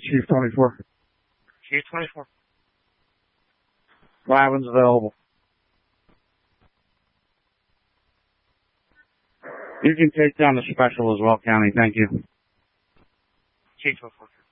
Chief 24. Chief 24. Lavin's available. You can take down the special as well, County. Thank you. Chief 24.